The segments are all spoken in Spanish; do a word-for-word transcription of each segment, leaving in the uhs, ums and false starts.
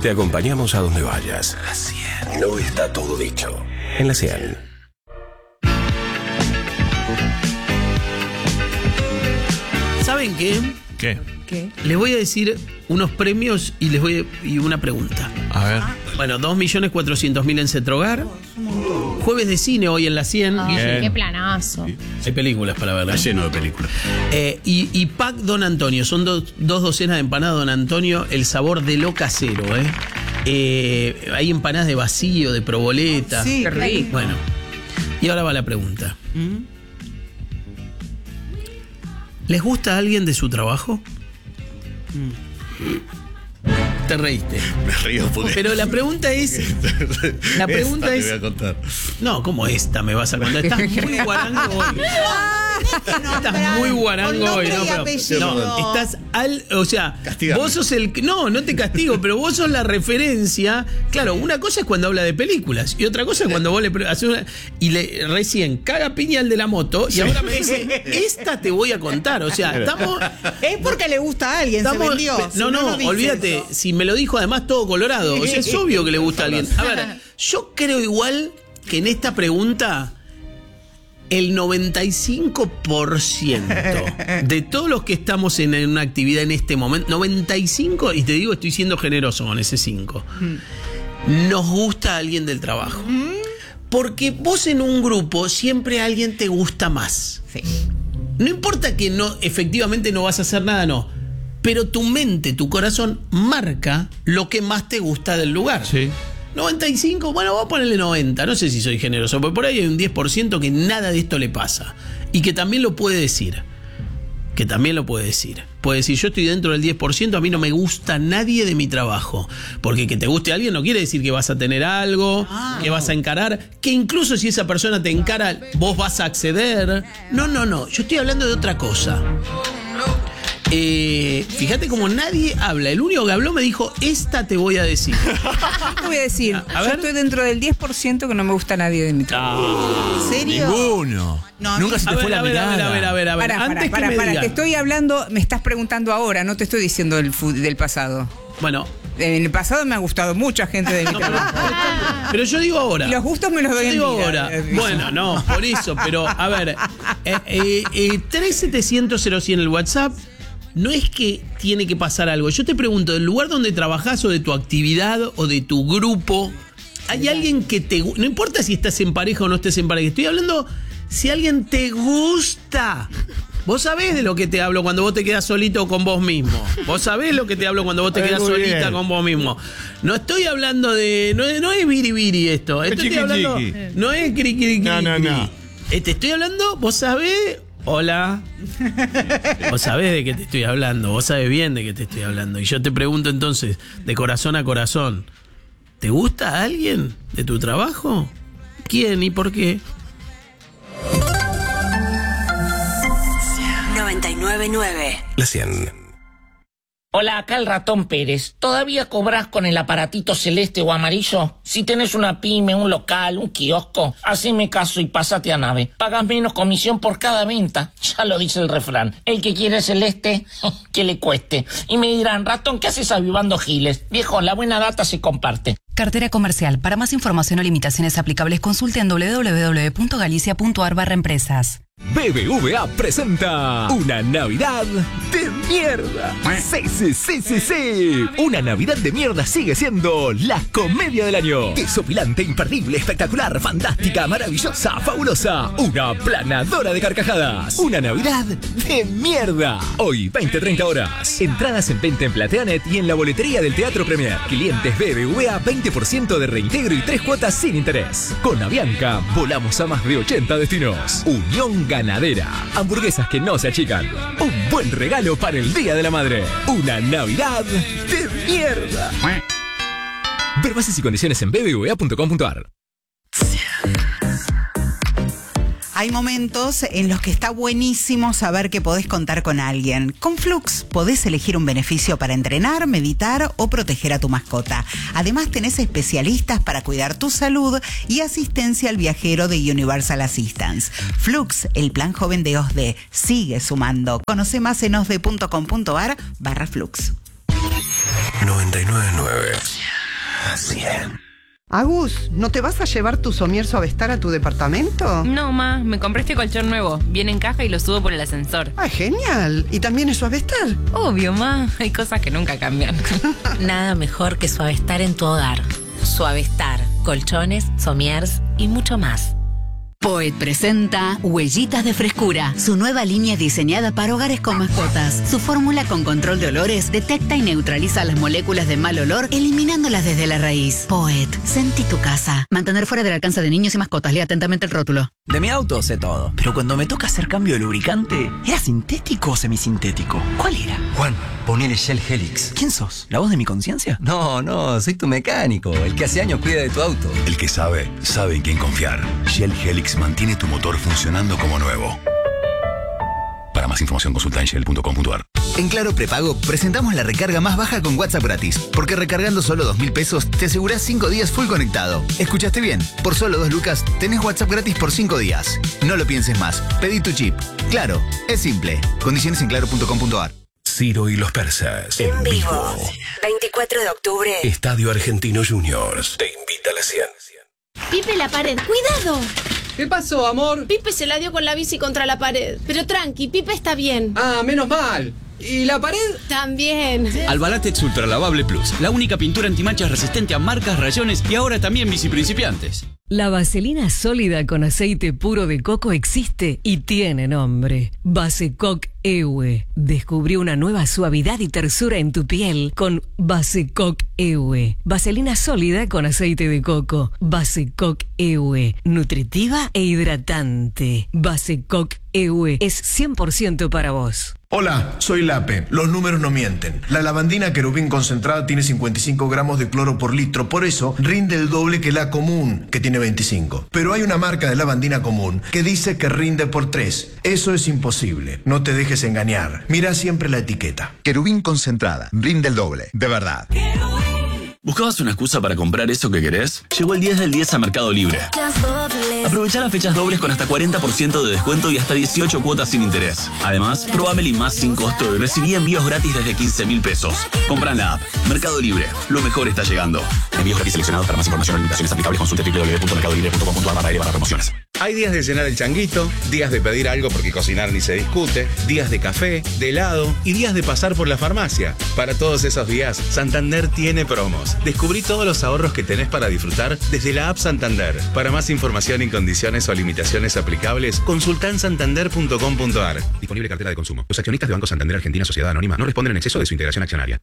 Te acompañamos a donde vayas. La cien. No está todo dicho. En la cien. ¿Saben qué? ¿Qué? ¿Qué? Les voy a decir unos premios y les voy a, y una pregunta. A ver. Bueno, dos millones cuatrocientos mil en Cetrogar. Jueves de cine hoy en la cien. Ah, Bien. qué planazo. Hay películas para ver. Está lleno de películas. Eh, y, y Pack Don Antonio. Son do- dos docenas de empanadas Don Antonio. El sabor de lo casero, ¿eh? Eh, hay empanadas de vacío, de proboleta. Sí, qué rico. Bueno, y ahora va la pregunta. ¿Les gusta a alguien de su trabajo? Te reíste. Me río porque... Pero la pregunta es... La pregunta Esta es... te voy a contar. No, ¿cómo esta me vas a contar? Estás muy guarango hoy. Estás muy guarango hoy, ¿no? Pero, no, estás al... O sea, Castígame. vos sos el... No, no te castigo, pero vos sos la referencia. Claro, una cosa es cuando habla de películas y otra cosa es cuando vos le pre- haces una... Y le recién caga piña al de la moto y ahora me dice, esta te voy a contar. O sea, estamos... Es porque le gusta a alguien, Estamos- se vendió. No, Si no, no dice olvídate. eso. Si me lo dijo además todo colorado. O sea, es obvio que le gusta a alguien. A ver, yo creo igual que en esta pregunta el noventa y cinco por ciento de todos los que estamos en una actividad en este momento, noventa y cinco, y te digo, estoy siendo generoso con ese cinco, nos gusta a alguien del trabajo. Porque vos en un grupo siempre a alguien te gusta más. Sí. No importa que no, efectivamente no vas a hacer nada, no. Pero tu mente, tu corazón marca lo que más te gusta del lugar. Sí. noventa y cinco, bueno, voy a ponerle noventa. No sé si soy generoso, porque por ahí hay un diez por ciento que nada de esto le pasa. Y que también lo puede decir. Que también lo puede decir. Puede decir, yo estoy dentro del diez por ciento, a mí no me gusta nadie de mi trabajo. Porque que te guste alguien no quiere decir que vas a tener algo, Ah. que vas a encarar, que incluso si esa persona te encara, vos vas a acceder. No, no, no. Yo estoy hablando de otra cosa. Eh, fíjate como nadie habla. El único que habló me dijo, esta te voy a decir. Te voy a decir, A- a yo ver. estoy dentro del diez por ciento que no me gusta a nadie de mi trabajo. ¿En serio? Ninguno. No, a Nunca mí- se A te ver, fue la a ver, a mirada. ver, a ver, a ver, a ver. Pará, Antes pará, que pará, me pará, digan. te estoy hablando, me estás preguntando ahora, no te estoy diciendo del, fu- del pasado. Bueno, En el pasado me ha gustado mucha gente de mi trabajo. pero yo digo ahora. Y los gustos me los doy Yo en digo vida. ahora. Eh, Bueno, no, por eso, pero a ver, eh, eh, eh, tres setecientos cero cien el WhatsApp. No es que tiene que pasar algo. Yo te pregunto, del lugar donde trabajás o de tu actividad o de tu grupo, ¿hay alguien que te gu- no importa si estás en pareja o no estés en pareja? Estoy hablando si alguien te gusta. Vos sabés de lo que te hablo cuando vos te quedás solito con vos mismo. Vos sabés lo que te hablo cuando vos te Ay, quedás muy solita bien. con vos mismo. No estoy hablando de... No es, no es biribiri esto. Esto chiqui, estoy hablando... chiqui. No es cri, cri, cri, No, no, cri. no. Eh, Te estoy hablando, vos sabés... Hola. Vos sabés de qué te estoy hablando. Vos sabés bien de qué te estoy hablando. Y yo te pregunto entonces, de corazón a corazón, ¿te gusta alguien de tu trabajo? ¿Quién y por qué? noventa y nueve nueve. La cien. Hola, acá el ratón Pérez. ¿Todavía cobras con el aparatito celeste o amarillo? Si tenés una pyme, un local, un kiosco, haceme caso y pásate a Nave. Pagas menos comisión por cada venta. Ya lo dice el refrán. El que quiere celeste, que le cueste. Y me dirán, ratón, ¿qué haces avivando giles? Viejo, la buena data se comparte. Cartera comercial. Para más información o limitaciones aplicables, consulte en doble u doble u doble u punto galicia punto ar barra empresas. B B V A presenta una Navidad de mierda. Sí, sí, sí, sí, sí. Una Navidad de mierda sigue siendo la comedia del año. Desopilante, imperdible, espectacular, fantástica, maravillosa, fabulosa. Una planadora de carcajadas. Una Navidad de mierda. Hoy, veinte a treinta horas. Entradas en venta en Plateanet y en la boletería del Teatro Premier. Clientes B B V A, veinte por ciento de reintegro y tres cuotas sin interés. Con Avianca, volamos a más de ochenta destinos. Unión Ganadera. Hamburguesas que no se achican. Un buen regalo para el Día de la Madre. Una Navidad de mierda. Ver bases y condiciones en b b v a punto com punto ar. Hay momentos en los que está buenísimo saber que podés contar con alguien. Con Flux podés elegir un beneficio para entrenar, meditar o proteger a tu mascota. Además tenés especialistas para cuidar tu salud y asistencia al viajero de Universal Assistance. Flux, el plan joven de O S D E. Sigue sumando. Conoce más en osde punto com punto ar barra Flux. noventa y nueve nueve. A cien. Agus, ¿no te vas a llevar tu somier Suavestar a tu departamento? No, ma, me compré este colchón nuevo. Viene en caja y lo subo por el ascensor. Ah, genial. ¿Y también es Suavestar? Obvio, ma. Hay cosas que nunca cambian. Nada mejor que Suavestar en tu hogar. Suavestar, colchones, somiers y mucho más. Poet presenta Huellitas de Frescura, su nueva línea diseñada para hogares con mascotas. Su fórmula con control de olores detecta y neutraliza las moléculas de mal olor, eliminándolas desde la raíz. Poet, sentí tu casa. Mantener fuera del alcance de niños y mascotas. Lea atentamente el rótulo. De mi auto sé todo, pero cuando me toca hacer cambio de lubricante, ¿era sintético o semisintético? ¿Cuál era? Juan, ponele Shell Helix. ¿Quién sos? ¿La voz de mi conciencia? No, no, soy tu mecánico, el que hace años cuida de tu auto. El que sabe, sabe en quién confiar. Shell Helix mantiene tu motor funcionando como nuevo. Para más información consulta en shell punto com punto a r. En Claro Prepago presentamos la recarga más baja con WhatsApp gratis, porque recargando solo dos mil pesos te asegurás cinco días full conectado. ¿Escuchaste bien? Por solo dos lucas tenés WhatsApp gratis por cinco días. No lo pienses más, pedí tu chip. Claro, es simple. Condiciones en claro punto com punto a r. Ciro y los persas en, en vivo. vivo. veinticuatro de octubre. Estadio Argentino Juniors. Te invita a la cien. Pipe, la pared. ¡Cuidado! ¿Qué pasó, amor? Pipe se la dio con la bici contra la pared. Pero tranqui, Pipe está bien. Ah, menos mal. ¿Y la pared? También. Albalatex Ultra Lavable Plus, la única pintura antimanchas resistente a marcas, rayones y ahora también bici principiantes. La vaselina sólida con aceite puro de coco existe y tiene nombre. Basecoc E U E. Descubrió una nueva suavidad y tersura en tu piel con Basecoc E U E. Vaselina sólida con aceite de coco. Basecoc E U E. Nutritiva e hidratante. Basecoc E U E es cien por ciento para vos. Hola, soy Lape. Los números no mienten. La lavandina querubín concentrada tiene cincuenta y cinco gramos de cloro por litro, por eso rinde el doble que la común, que tiene veinticinco. Pero hay una marca de lavandina común que dice que rinde por tres. Eso es imposible. No te dejes engañar. Mira siempre la etiqueta. Querubín concentrada. Rinde el doble. De verdad. ¿Buscabas una excusa para comprar eso que querés? Llegó el diez del diez a Mercado Libre. Aprovecha las fechas dobles con hasta cuarenta por ciento de descuento y hasta dieciocho cuotas sin interés. Además, probá Meli Más sin costo y recibí envíos gratis desde quince mil pesos. Compra en la app. Mercado Libre. Lo mejor está llegando. Envíos gratis seleccionados. Para más información o limitaciones aplicables consulte w w w punto mercado libre punto com punto a r barra promociones. Hay días de llenar el changuito, días de pedir algo porque cocinar ni se discute, días de café, de helado y días de pasar por la farmacia. Para todos esos días, Santander tiene promos. Descubrí todos los ahorros que tenés para disfrutar desde la app Santander. Para más información y condiciones o limitaciones aplicables, consulta en santander punto com punto a r. Disponible cartera de consumo. Los accionistas de Banco Santander Argentina Sociedad Anónima no responden en exceso de su integración accionaria.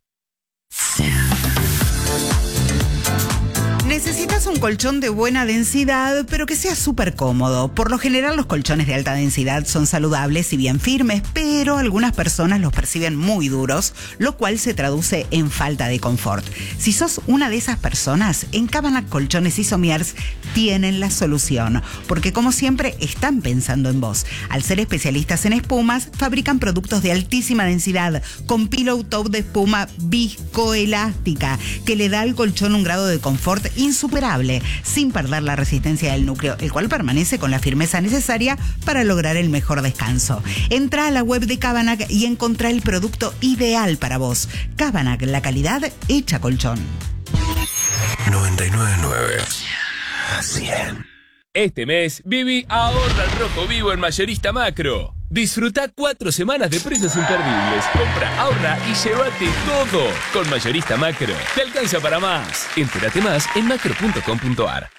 Necesitas un colchón de buena densidad, pero que sea súper cómodo. Por lo general, los colchones de alta densidad son saludables y bien firmes, pero algunas personas los perciben muy duros, lo cual se traduce en falta de confort. Si sos una de esas personas, en Cabanac Colchones y Somiers tienen la solución, porque como siempre están pensando en vos. Al ser especialistas en espumas, fabrican productos de altísima densidad, con pillow top de espuma viscoelástica, que le da al colchón un grado de confort insuperable, sin perder la resistencia del núcleo, el cual permanece con la firmeza necesaria para lograr el mejor descanso. Entra a la web de Cabanac y encontrá el producto ideal para vos. Cabanac, la calidad hecha colchón. noventa y nueve punto nueve a cien. Este mes, Bibi ahorra al rojo vivo en Mayorista Macro. Disfruta cuatro semanas de precios imperdibles. Compra, ahorra y llévate todo. Con Mayorista Macro. Te alcanza para más. Entérate más en macro punto com punto a r.